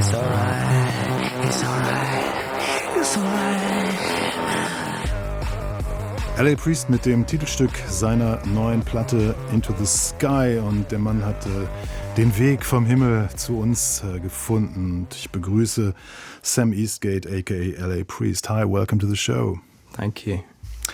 L.A. Priest mit dem Titelstück seiner neuen Platte Into the Sky, und der Mann hat den Weg vom Himmel zu uns gefunden. Und ich begrüße Sam Eastgate aka L.A. Priest. Hi, welcome to the show. Thank you.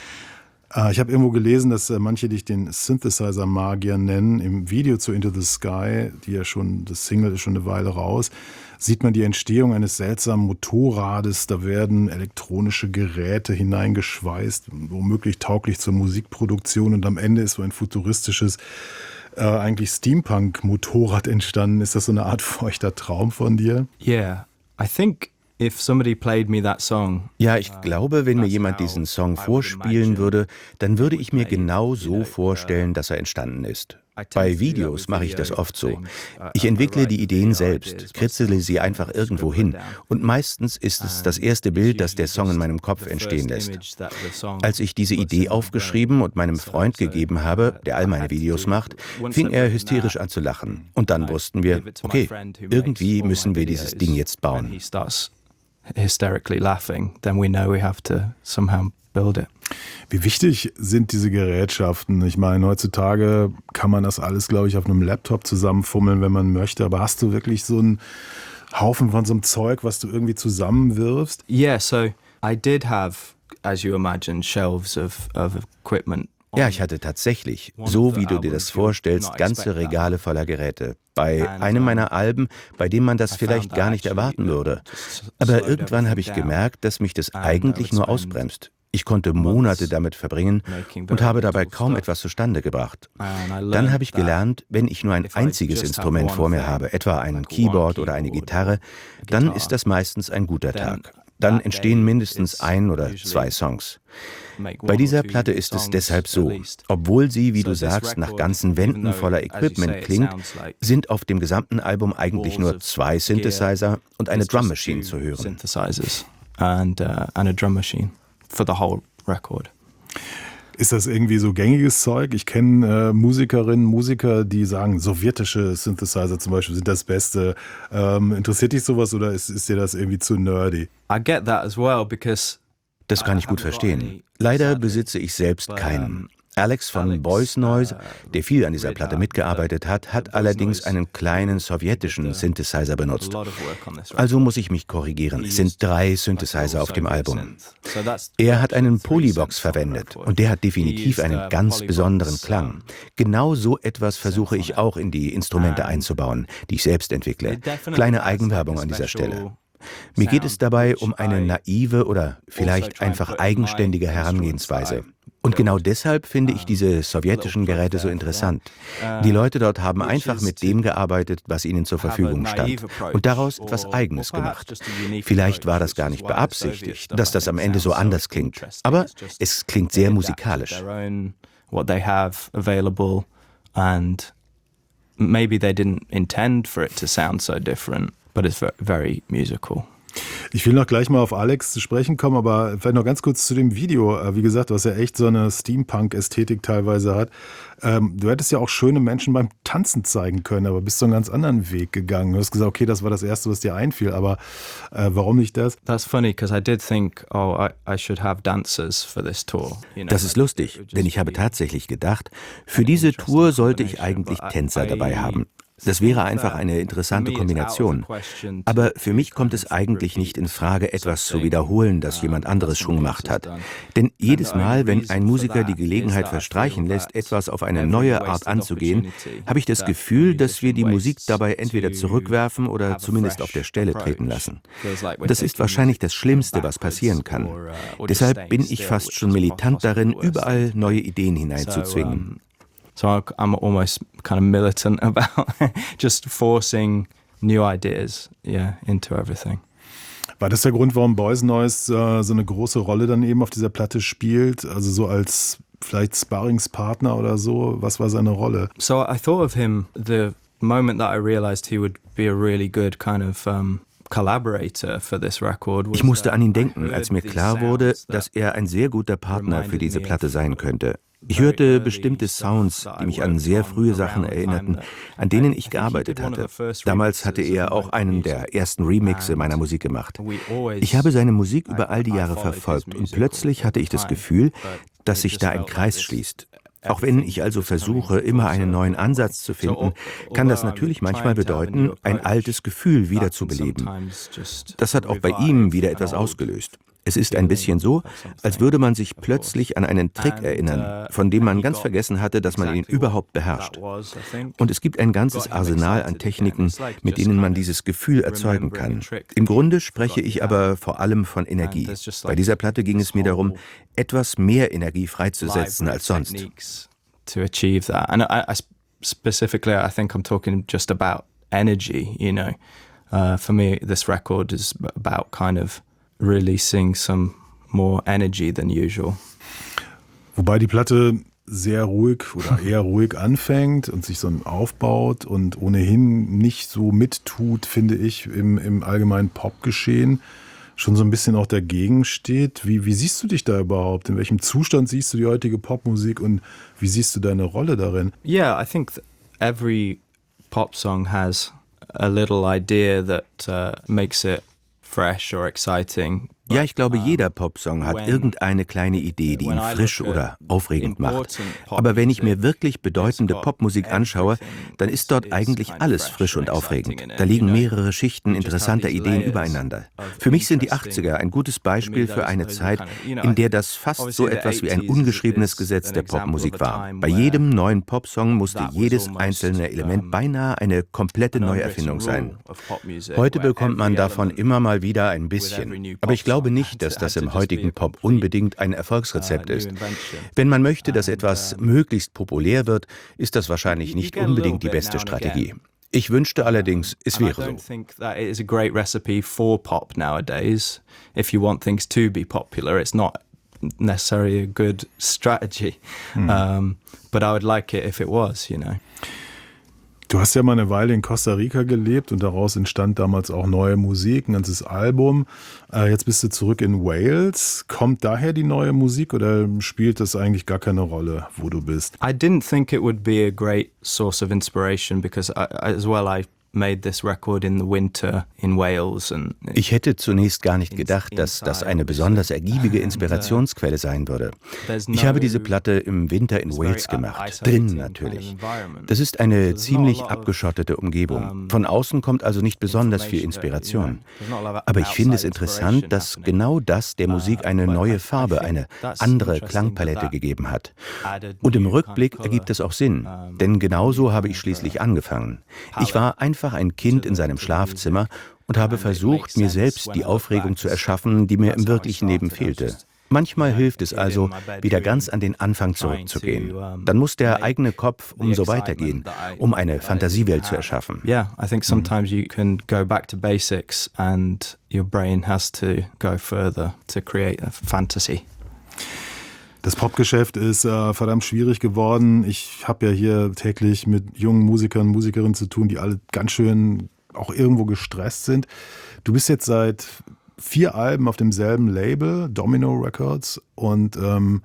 Ich habe irgendwo gelesen, dass manche dich den Synthesizer-Magier nennen. Im Video zu Into the Sky, das Single ist schon eine Weile raus, sieht man die Entstehung eines seltsamen Motorrades. Da werden elektronische Geräte hineingeschweißt, womöglich tauglich zur Musikproduktion. Und am Ende ist so ein futuristisches, eigentlich Steampunk-Motorrad entstanden. Ist das so eine Art feuchter Traum von dir? Yeah, I think if somebody played me that song. Ja, ich glaube, wenn mir jemand diesen Song vorspielen würde, dann würde ich mir genau so vorstellen, dass er entstanden ist. Bei Videos mache ich das oft so. Ich entwickle die Ideen selbst, kritzele sie einfach irgendwo hin, und meistens ist es das erste Bild, das der Song in meinem Kopf entstehen lässt. Als ich diese Idee aufgeschrieben und meinem Freund gegeben habe, der all meine Videos macht, fing er hysterisch an zu lachen. Und dann wussten wir, okay, irgendwie müssen wir dieses Ding jetzt bauen. Hysterically laughing, then we know we have to somehow build it. Wie wichtig sind diese Gerätschaften? Ich meine, heutzutage kann man das alles, glaube ich, auf einem Laptop zusammenfummeln, wenn man möchte. Aber hast du wirklich so einen Haufen von so einem Zeug, was du irgendwie zusammenwirfst? Yeah, so I did have, as you imagine, shelves of equipment. Ja, ich hatte tatsächlich, so wie du dir das vorstellst, ganze Regale voller Geräte. Bei einem meiner Alben, bei dem man das vielleicht gar nicht erwarten würde. Aber irgendwann habe ich gemerkt, dass mich das eigentlich nur ausbremst. Ich konnte Monate damit verbringen und habe dabei kaum etwas zustande gebracht. Dann habe ich gelernt, wenn ich nur ein einziges Instrument vor mir habe, etwa ein Keyboard oder eine Gitarre, dann ist das meistens ein guter Tag. Dann entstehen mindestens 1 oder 2 Songs. Bei dieser Platte ist es deshalb so, obwohl sie, wie du sagst, nach ganzen Wänden voller Equipment klingt, sind auf dem gesamten Album eigentlich nur 2 Synthesizer und eine Drum Machine zu hören. And a drum machine for the whole record. Ist das irgendwie so gängiges Zeug? Ich kenne Musikerinnen, Musiker, die sagen, sowjetische Synthesizer zum Beispiel sind das Beste. Interessiert dich sowas oder ist dir das irgendwie zu nerdy? I get that as well, because das kann ich gut verstehen. Leider besitze ich selbst keinen. Alex von Boys Noise, der viel an dieser Platte mitgearbeitet hat, hat allerdings einen kleinen sowjetischen Synthesizer benutzt. Also muss ich mich korrigieren. Es sind 3 Synthesizer auf dem Album. Er hat einen Polybox verwendet und der hat definitiv einen ganz besonderen Klang. Genau so etwas versuche ich auch in die Instrumente einzubauen, die ich selbst entwickle. Kleine Eigenwerbung an dieser Stelle. Mir geht es dabei um eine naive oder vielleicht einfach eigenständige Herangehensweise. Und genau deshalb finde ich diese sowjetischen Geräte so interessant. Die Leute dort haben einfach mit dem gearbeitet, was ihnen zur Verfügung stand und daraus etwas Eigenes gemacht. Vielleicht war das gar nicht beabsichtigt, dass das am Ende so anders klingt, aber es klingt sehr musikalisch. What they have available, and maybe they didn't intend for it to sound so different, but it's very musical. Ich will noch gleich mal auf Alex zu sprechen kommen, aber vielleicht noch ganz kurz zu dem Video. Wie gesagt, was ja echt so eine Steampunk-Ästhetik teilweise hat. Du hättest ja auch schöne Menschen beim Tanzen zeigen können, aber bist so einen ganz anderen Weg gegangen. Du hast gesagt, okay, das war das Erste, was dir einfiel, aber warum nicht das? That's funny, because I did think, I should have dancers for this tour. Das ist lustig, denn ich habe tatsächlich gedacht, für diese Tour sollte ich eigentlich Tänzer dabei haben. Das wäre einfach eine interessante Kombination. Aber für mich kommt es eigentlich nicht in Frage, etwas zu wiederholen, das jemand anderes schon gemacht hat. Denn jedes Mal, wenn ein Musiker die Gelegenheit verstreichen lässt, etwas auf eine neue Art anzugehen, habe ich das Gefühl, dass wir die Musik dabei entweder zurückwerfen oder zumindest auf der Stelle treten lassen. Das ist wahrscheinlich das Schlimmste, was passieren kann. Deshalb bin ich fast schon militant darin, überall neue Ideen hineinzuzwingen. So I'm almost kind of militant about just forcing new ideas, into everything. War das der Grund, warum Boys Noise so eine große Rolle dann eben auf dieser Platte spielt? Also so als vielleicht Sparringspartner oder so? Was war seine Rolle? So I thought of him the moment that I realized he would be a really good kind of collaborator for this record. Ich musste an ihn denken, als mir klar wurde, dass er ein sehr guter Partner für diese Platte sein könnte. Ich hörte bestimmte Sounds, die mich an sehr frühe Sachen erinnerten, an denen ich gearbeitet hatte. Damals hatte er auch einen der ersten Remixe meiner Musik gemacht. Ich habe seine Musik über all die Jahre verfolgt und plötzlich hatte ich das Gefühl, dass sich da ein Kreis schließt. Auch wenn ich also versuche, immer einen neuen Ansatz zu finden, kann das natürlich manchmal bedeuten, ein altes Gefühl wiederzubeleben. Das hat auch bei ihm wieder etwas ausgelöst. Es ist ein bisschen so, als würde man sich plötzlich an einen Trick erinnern, von dem man ganz vergessen hatte, dass man ihn überhaupt beherrscht. Und es gibt ein ganzes Arsenal an Techniken, mit denen man dieses Gefühl erzeugen kann. Im Grunde spreche ich aber vor allem von Energie. Bei dieser Platte ging es mir darum, etwas mehr Energie freizusetzen als sonst. To achieve that. And specifically, I think I'm talking just about energy, you know. For me, this record is about kind of releasing some more energy than usual. Wobei die Platte sehr ruhig oder eher ruhig anfängt und sich so aufbaut und ohnehin nicht so mittut, finde ich, im allgemeinen Popgeschehen. Schon so ein bisschen auch dagegen steht. Wie siehst du dich da überhaupt? In welchem Zustand siehst du die heutige Popmusik und wie siehst du deine Rolle darin? Yeah, I think every pop song has a little idea that makes it fresh or exciting. Ja, ich glaube, jeder Popsong hat irgendeine kleine Idee, die ihn frisch oder aufregend macht. Aber wenn ich mir wirklich bedeutende Popmusik anschaue, dann ist dort eigentlich alles frisch und aufregend. Da liegen mehrere Schichten interessanter Ideen übereinander. Für mich sind die 80er ein gutes Beispiel für eine Zeit, in der das fast so etwas wie ein ungeschriebenes Gesetz der Popmusik war. Bei jedem neuen Popsong musste jedes einzelne Element beinahe eine komplette Neuerfindung sein. Heute bekommt man davon immer mal wieder ein bisschen. Aber ich glaube nicht, dass das im heutigen Pop unbedingt ein Erfolgsrezept ist. Wenn man möchte, dass etwas möglichst populär wird, ist das wahrscheinlich nicht unbedingt die beste Strategie. Ich wünschte allerdings, es wäre so. I don't think that it is a great recipe for pop nowadays. If you want things to be popular, it's not necessarily a good strategy. But I would like it if it was, you know. Du hast ja mal eine Weile in Costa Rica gelebt und daraus entstand damals auch neue Musik, ein ganzes Album. Jetzt bist du zurück in Wales. Kommt daher die neue Musik oder spielt das eigentlich gar keine Rolle, wo du bist? I didn't think it would be a great source of inspiration because I made this record in the winter in Wales. Ich hätte zunächst gar nicht gedacht, dass das eine besonders ergiebige Inspirationsquelle sein würde. Ich habe diese Platte im Winter in Wales gemacht, drinnen natürlich. Das ist eine ziemlich abgeschottete Umgebung. Von außen kommt also nicht besonders viel Inspiration. Aber ich finde es interessant, dass genau das der Musik eine neue Farbe, eine andere Klangpalette gegeben hat. Und im Rückblick ergibt es auch Sinn, denn genauso habe ich schließlich angefangen. Ich war einfach ein Kind in seinem Schlafzimmer und habe versucht, mir selbst die Aufregung zu erschaffen, die mir im wirklichen Leben fehlte. Manchmal hilft es also, wieder ganz an den Anfang zurückzugehen. Dann muss der eigene Kopf umso weitergehen, um eine Fantasiewelt zu erschaffen. Yeah, I think sometimes you can go back to basics and your brain has to go further to create a fantasy. Das Popgeschäft ist verdammt schwierig geworden. Ich habe ja hier täglich mit jungen Musikern, Musikerinnen zu tun, die alle ganz schön auch irgendwo gestresst sind. Du bist jetzt seit 4 Alben auf demselben Label, Domino Records. Und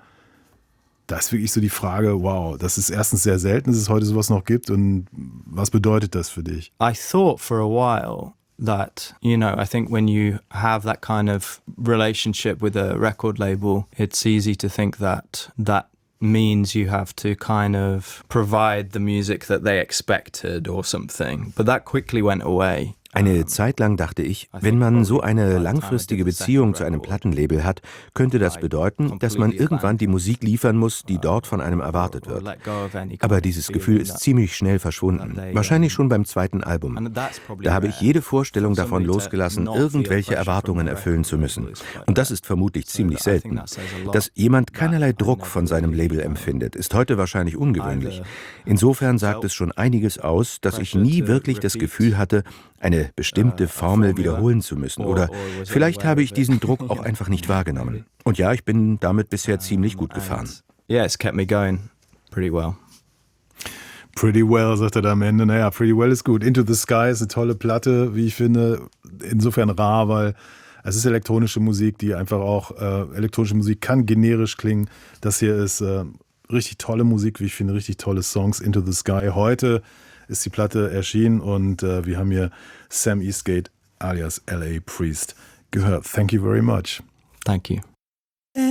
da ist wirklich so die Frage, wow, das ist erstens sehr selten, dass es heute sowas noch gibt. Und was bedeutet das für dich? I thought for a while that, you know, I think when you have that kind of relationship with a record label, it's easy to think that means you have to kind of provide the music that they expected or something. But that quickly went away. Eine Zeit lang dachte ich, wenn man so eine langfristige Beziehung zu einem Plattenlabel hat, könnte das bedeuten, dass man irgendwann die Musik liefern muss, die dort von einem erwartet wird. Aber dieses Gefühl ist ziemlich schnell verschwunden, wahrscheinlich schon beim 2. Album. Da habe ich jede Vorstellung davon losgelassen, irgendwelche Erwartungen erfüllen zu müssen. Und das ist vermutlich ziemlich selten. Dass jemand keinerlei Druck von seinem Label empfindet, ist heute wahrscheinlich ungewöhnlich. Insofern sagt es schon einiges aus, dass ich nie wirklich das Gefühl hatte, eine bestimmte Formel wiederholen zu müssen. Oder vielleicht habe ich diesen Druck auch einfach nicht wahrgenommen. Und ja, ich bin damit bisher ziemlich gut gefahren. Yeah, it's kept me going pretty well. Pretty Well, sagt er da am Ende. Naja, Pretty Well ist gut. Into the Sky ist eine tolle Platte, wie ich finde. Insofern rar, weil es ist elektronische Musik, die einfach auch, elektronische Musik kann generisch klingen. Das hier ist richtig tolle Musik, wie ich finde, richtig tolle Songs. Into the Sky. Heute ist die Platte erschienen und wir haben hier Sam Eastgate alias L.A. Priest gehört. Thank you very much. Thank you.